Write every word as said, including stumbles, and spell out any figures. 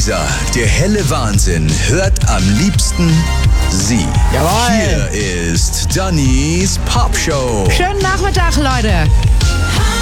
Dieser, der helle Wahnsinn, hört am liebsten sie. Jawohl. Hier ist Dannys Pop Show. Schönen Nachmittag, Leute.